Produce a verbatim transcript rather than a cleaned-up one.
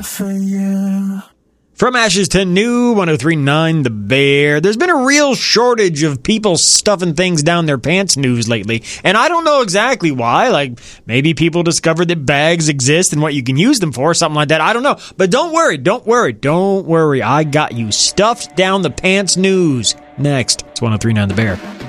for you. From ashes to new, one oh three point nine The Bear. There's been a real shortage of people stuffing things down their pants news lately, and I don't know exactly why. Like, maybe people discovered that bags exist and what you can use them for, something like that. I don't know. But don't worry, don't worry, don't worry. I got you stuffed down the pants news. Next, it's one oh three point nine The Bear.